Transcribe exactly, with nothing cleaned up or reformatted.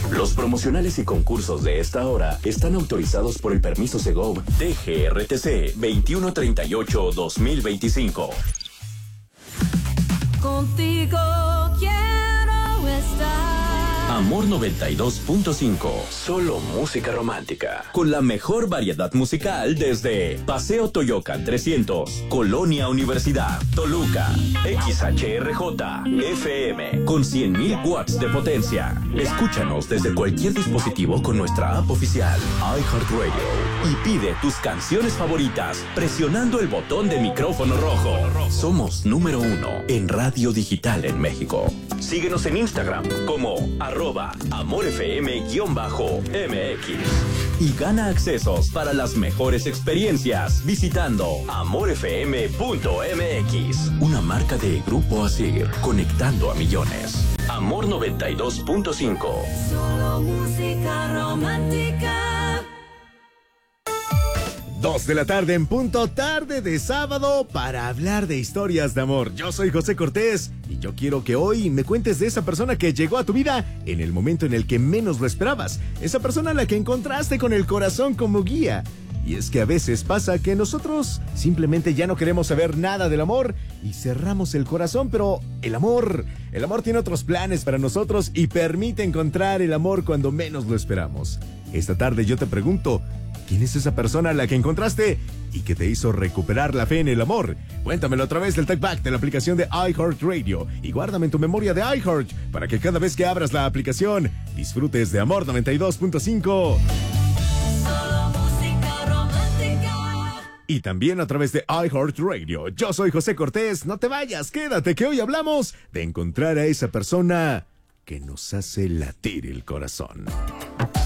Los promocionales y concursos de esta hora están autorizados por el permiso Segov D G R T C veintiuno treinta y ocho guión dos mil veinticinco. Contigo quiero estar. Amor noventa y dos punto cinco. Solo música romántica. Con la mejor variedad musical desde Paseo Toyocan trescientos, Colonia Universidad, Toluca, X H R J, F M, con cien mil watts de potencia. Escúchanos desde cualquier dispositivo con nuestra app oficial, iHeartRadio. Y pide tus canciones favoritas presionando el botón de micrófono rojo. Somos número uno en radio digital en México. Síguenos en Instagram como arroba amorfm-M X y gana accesos para las mejores experiencias visitando amorfm punto M X, una marca de Grupo Asir, conectando a millones. Amor noventa y dos punto cinco. Solo música romántica. Dos de la tarde en punto, tarde de sábado, para hablar de historias de amor. Yo soy José Cortés y yo quiero que hoy me cuentes de esa persona que llegó a tu vida en el momento en el que menos lo esperabas. Esa persona a la que encontraste con el corazón como guía. Y es que a veces pasa que nosotros simplemente ya no queremos saber nada del amor y cerramos el corazón, pero el amor, el amor tiene otros planes para nosotros y permite encontrar el amor cuando menos lo esperamos. Esta tarde yo te pregunto, ¿quién es esa persona a la que encontraste y que te hizo recuperar la fe en el amor? Cuéntamelo a través del TalkBack de la aplicación de iHeartRadio y guárdame en tu memoria de iHeart para que cada vez que abras la aplicación disfrutes de Amor noventa y dos punto cinco. Solo música romántica. Y también a través de iHeartRadio. Yo soy José Cortés, no te vayas, quédate que hoy hablamos de encontrar a esa persona que nos hace latir el corazón.